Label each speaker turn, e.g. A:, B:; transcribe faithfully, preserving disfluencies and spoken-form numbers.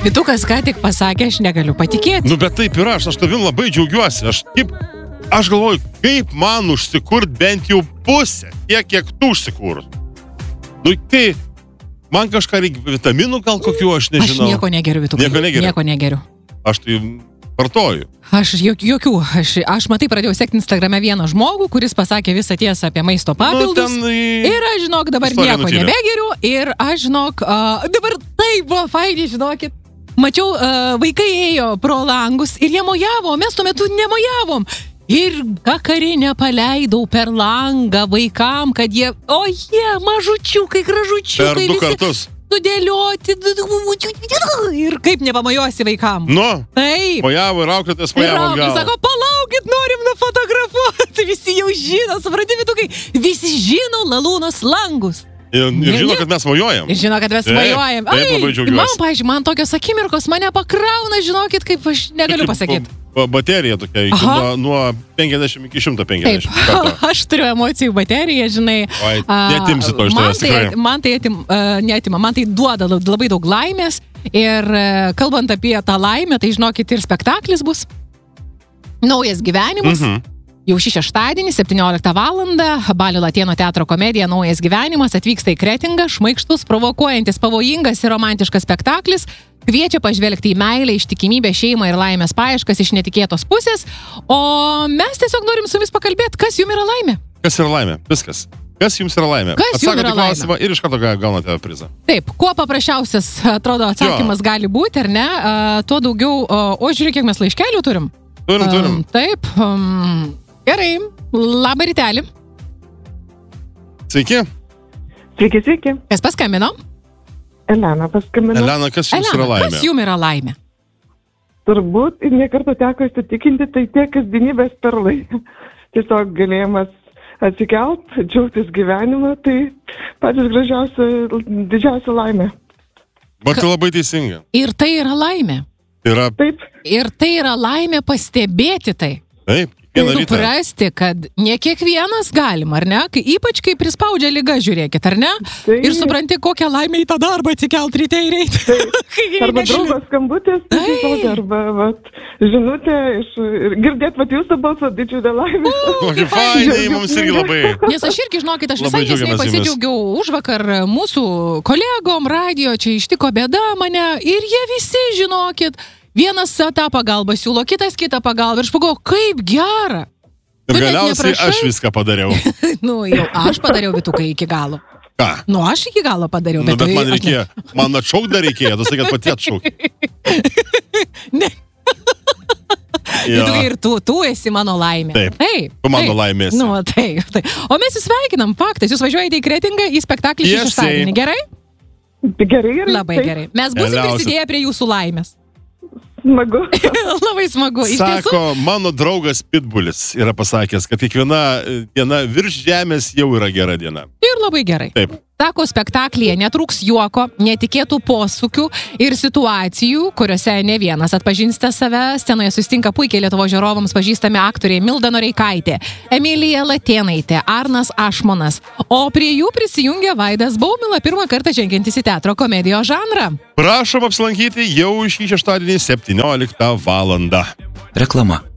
A: Vytukas ką tik pasakė, aš negaliu patikėti.
B: Nu, bet taip yra, aš, aš tavim labai džiaugiuosi. Aš, kaip, aš galvoju, kaip man užsikurt bent jau pusę, tiek, kiek tu užsikūrus. Nu, kai man kažką reikia, vitaminų gal kokių, aš nežinau.
A: Aš nieko negeriu, Vytukai.
B: Nieko negeriu.
A: Nieko negeriu.
B: Aš tai vartoju.
A: Aš jokių, aš, aš matai pradėjau sekti Instagrame vieną žmogų, kuris pasakė visą tiesą apie maisto papildus.
B: Nu, į...
A: Ir aš, žinok, dabar
B: Istorija
A: nieko
B: nutylė.
A: nebegeriu. Ir aš, žinok, uh, dabar taip buvo fainiai, žinokit. Mačiau, uh, vaikai ėjo pro langus ir jie mojavo, mes tuo metu nemojavom. Ir kakarinę paleidau per langą vaikam, kad jie, o jie, mažučiukai, gražučiukai.
B: Per du
A: visi
B: kartus.
A: Sudėlioti. Ir kaip nepamojuosi vaikam.
B: Nu,
A: Taip.
B: mojavo ir auklėtės
A: Ir
B: mojavo
A: auklė
B: gal.
A: sako, palaukit, norim nufotografuoti. Visi jau žino, supranti, Vytukai, visi žino Lalūnos langus.
B: Ir, ir
A: Ne,
B: žino,
A: ne.
B: kad mes mojojam.
A: Ir žino, kad mes
B: Taip,
A: svajojam.
B: taip, labai džiaugiuosi.
A: Man, pavyzdžiui, man tokios akimirkos mane pakrauna, žinokit, kaip aš negaliu pasakyti.
B: Ba- Baterija tokia, iki,
A: Aha.
B: nuo, nuo penkiasdešimt iki šimto
A: Taip,
B: penkiasdešimt. karto.
A: aš turiu emocijų bateriją, žinai.
B: Oi,
A: A,
B: neatimsi to iš
A: man
B: tavęs,
A: tai,
B: tikrai.
A: man tai atim, uh, neatima, man tai duoda lab- labai daug laimės. Ir uh, kalbant apie tą laimę, tai žinokit, ir spektaklis bus Naujas gyvenimas.
B: Mhm.
A: Jau šį šeštadienį, septynioliktą valandą, Balio Latėno teatro komedija Naujas gyvenimas atvyksta į Kretingą, šmaikštus, provokuojantis, pavojingas ir romantiškas spektaklis. Kviečia pažvelgti į meilę, ištikimybę, šeimą ir laimės paieškas iš netikėtos pusės. O mes tiesiog norim su jumis pakalbėti, kas jums yra laimė.
B: Kas yra laimė? Viskas. Kas jums yra laimė?
A: Kas jum
B: Atsakot
A: yra
B: į klausimą ir iš karto ga- gaunate prizą.
A: Taip, kuo paprasčiausias, atrodo, atsakymas gali būti, ar ne, a, tuo daugiau, o, o žiūrėk, kiek mes laiškelių turim.
B: Turim, turim.
A: Um, taip, um, gerai, labą rytelį.
B: Sveiki.
C: Sveiki, sveiki.
A: Kas paskambino?
C: Elena paskambino.
B: Elena, kas jums yra
A: Elena,
B: laimė?
A: kas jums yra laimė?
C: Turbūt ir nekartą teko įsitikinti, tai tie kasdienybės perlai. Tiesiog galėjimas atsikelt, džiaugtis gyvenimą, tai patys gražiausia, didžiausia laimė.
B: Bet tai labai teisinga.
A: Ir tai yra laimė.
B: Tai yra,
C: Taip,
A: Ir tai yra laimė pastebėti tai.
B: taip, kiekvieną rytą.
A: Suprasti, kad ne kiekvienas galima, ar ne? Kai, ypač kai prispaudžia liga, žiūrėkit, ar ne?
C: Taip.
A: Ir supranti, kokią laimę į tą darbą atsikelt ryte ir eiti.
C: arba draugo skambutis, tai tiesiog, arba vat, žinutė, iš, ir girdėt vat jūsų balsą didžiulę laimę.
B: Kokį fainai, mums irgi labai.
A: Nes aš irgi, žinokit, aš
B: Labai
A: visai nesiniai
B: džiaugiamės jumis.
A: pasidžiaugiau už vakar mūsų kolegom radio, čia ištiko bėda mane ir jie visi, žinokit, vienas tą pagalbą siūlo, kitas kitą pagalbą ir aš pagalvoju, kaip gera.
B: Ir
A: Tu net
B: galiausiai
A: neprašai?
B: aš viską padariau.
A: Nu, jau aš padariau Vytukai iki galo.
B: Ką?
A: Nu, aš iki galo padariau,
B: Nu,
A: bet,
B: bet
A: tu-
B: man
A: aš ne-
B: reikėjo, man atšauk dar reikėjo, tu sakai, kad pati atšauk.
A: Ne.
B: Ja.
A: Vytukai, ir tu, tu esi mano laimė.
B: Taip.
A: Taip.
B: Tu mano
A: taip.
B: laimė esi.
A: Nu, taip, taip. O mes jūs sveikinam, faktas, jūs važiuojate į Kretingą į spektaklį šį
B: Tiesiai.
A: šeštadienį, gerai?
C: Gerai, gerai.
A: Labai
C: taip,
A: gerai. Mes būsim
B: Galiausiai.
A: prisidėję prie jūsų laimės.
C: Smagu.
A: Labai smagu. Iš tiesų,
B: Sako, mano draugas Pitbulis yra pasakęs, kad kiekviena diena virš žemės jau yra gera diena.
A: ir labai gerai.
B: Taip.
A: Sako, spektaklyje netrūks juoko, netikėtų posūkių ir situacijų, kuriuose ne vienas atpažinsite save. Scenoje susitinka puikiai Lietuvos žiūrovams pažįstami aktoriai Milda Noreikaitė, Emilija Latėnaitė, Arnas Ašmonas. O prie jų prisijungia Vaidas Baumila, pirmą kartą žengiantis į teatro komedijos žanrą.
B: Prašom apsilankyti jau šį šeštadienį septynioliktą valandą.
D: Reklama.